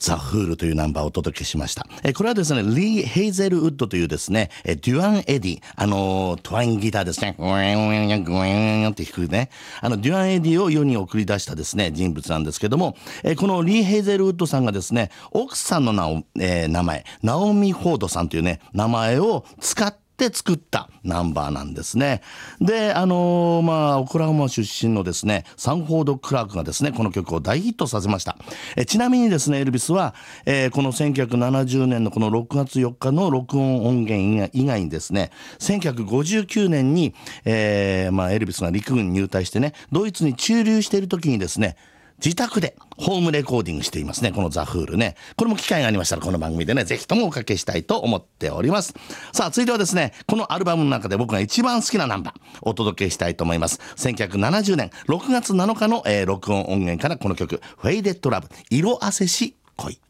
ザ・フールというナンバーをお届けしました。これはですね、リー・ヘイゼルウッドというですね、デュアン・エディ、トワインギターですね、グーンって弾くね、デュアン・エディを世に送り出したですね、人物なんですけども、このリー・ヘイゼルウッドさんがですね、奥さんの名前、ナオミ・フォードさんというね、名前を使って作ったナンバーなんですね。で、オクラホマ出身のですね、サンフォード・クラークがですね、この曲を大ヒットさせました。ちなみにですね、エルビスは、この1970年のこの6月4日の録音音源以外にですね、1959年に、エルビスが陸軍に入隊してね、ドイツに駐留している時にですね、自宅でホームレコーディングしていますね、このザ・フールね。これも機会がありましたらこの番組でね、ぜひともおかけしたいと思っております。さあ、続いてはですね、このアルバムの中で僕が一番好きなナンバーお届けしたいと思います。1970年6月7日の、録音音源からこの曲、フェイデッドラブ、色あせし恋。